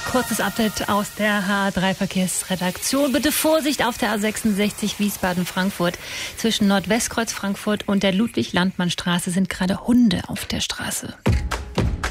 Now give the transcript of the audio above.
Kurzes Update aus der H3-Verkehrsredaktion. Bitte Vorsicht auf der A66 Wiesbaden-Frankfurt. Zwischen Nordwestkreuz Frankfurt und der Ludwig-Landmann-Straße sind gerade Hunde auf der Straße.